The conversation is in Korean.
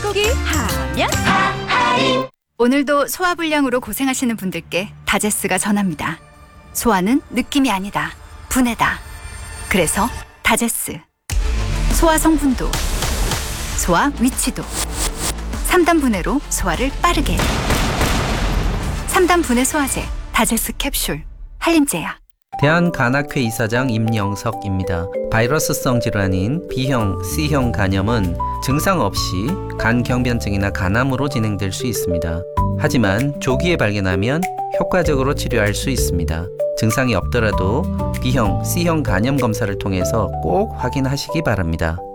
속이 하면 오늘도 소화불량으로 고생하시는 분들께 다제스가 전합니다. 소화는 느낌이 아니다. 분해다. 그래서 다제스. 소화 성분도, 소화 위치도 3단 분해로 소화를 빠르게. 3단 분해 소화제 다제스 캡슐 한림제약. 대한간학회 이사장 임영석입니다. 바이러스성 질환인 B형, C형 간염은 증상 없이 간경변증이나 간암으로 진행될 수 있습니다. 하지만 조기에 발견하면 효과적으로 치료할 수 있습니다. 증상이 없더라도 B형, C형 간염 검사를 통해서 꼭 확인하시기 바랍니다.